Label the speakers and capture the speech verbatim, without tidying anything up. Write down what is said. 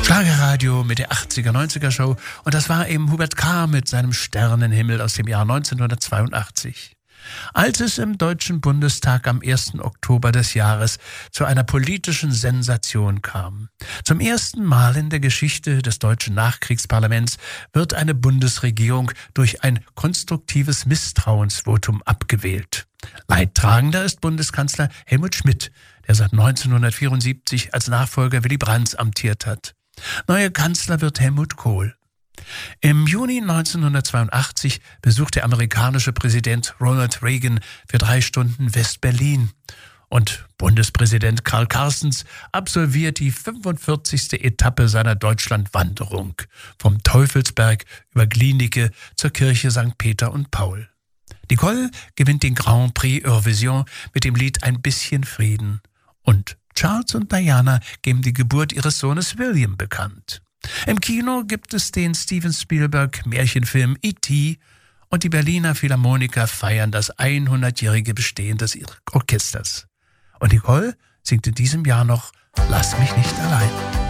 Speaker 1: Schlagerradio mit der achtziger, neunziger Show und das war eben Hubert K. mit seinem Sternenhimmel aus dem Jahr neunzehnhundertzweiundachtzig. Als es im Deutschen Bundestag am ersten Oktober des Jahres zu einer politischen Sensation kam. Zum ersten Mal in der Geschichte des deutschen Nachkriegsparlaments wird eine Bundesregierung durch ein konstruktives Misstrauensvotum abgewählt. Leidtragender ist Bundeskanzler Helmut Schmidt, der seit neunzehnhundertvierundsiebzig als Nachfolger Willy Brandts amtiert hat. Neuer Kanzler wird Helmut Kohl. Im Juni neunzehnhundertzweiundachtzig besucht der amerikanische Präsident Ronald Reagan für drei Stunden West-Berlin. Und Bundespräsident Karl Carstens absolviert die fünfundvierzigste Etappe seiner Deutschlandwanderung. Vom Teufelsberg über Glienicke zur Kirche Sankt Peter und Paul. Nicole gewinnt den Grand Prix Eurovision mit dem Lied Ein bisschen Frieden. Und Charles und Diana geben die Geburt ihres Sohnes William bekannt. Im Kino gibt es den Steven Spielberg Märchenfilm E T und die Berliner Philharmoniker feiern das hundertjährige Bestehen des Orchesters. Und Nicole singt in diesem Jahr noch Lass mich nicht allein.